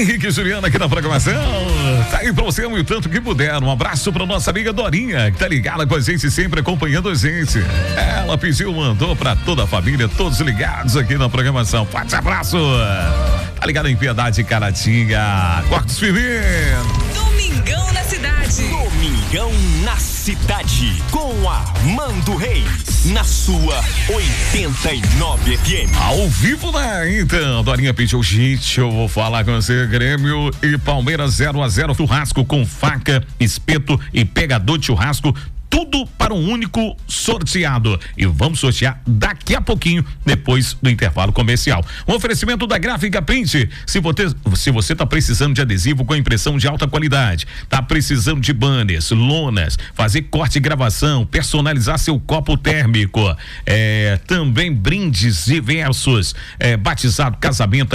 Henrique e Juliana aqui na programação. Tá aí pra você o tanto que puder. Um abraço pra nossa amiga Dorinha, que tá ligada com a gente, sempre acompanhando a gente. Ela pediu, mandou pra toda a família, todos ligados aqui na programação. Forte abraço. Tá ligado em Piedade, Caratinga, Cortes Firmino. Domingão na cidade. Domingão na cidade, com Armando Reis, na sua 89 FM. Ao vivo, né? Então, Dorinha pediu, gente, eu vou falar com você, Grêmio e Palmeiras 0-0, churrasco com faca, espeto e pegador de churrasco, tudo para um único sorteado. E vamos sortear daqui a pouquinho, depois do intervalo comercial. Um oferecimento da Gráfica Print. Se você tá precisando de adesivo com impressão de alta qualidade, tá precisando de banners, lonas, fazer corte e gravação, personalizar seu copo térmico, também brindes diversos, batizado, casamento,